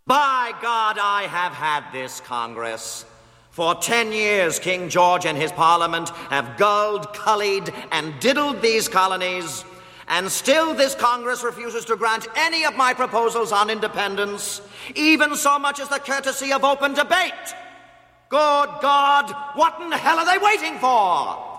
By God, I have had this Congress. For 10 years, King George and his Parliament have gulled, cullied, and diddled these colonies, and still this Congress refuses to grant any of my proposals on independence, even so much as the courtesy of open debate. Good God, what in the hell are they waiting for?